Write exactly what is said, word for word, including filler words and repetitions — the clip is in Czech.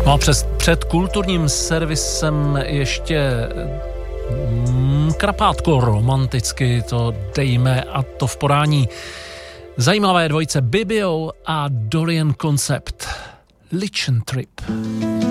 No a přes, před kulturním servisem ještě mm, krapátko romanticky to dejme, a to v podání zajímavé dvojice Bibio a Dorian Concept. Lichen Trip.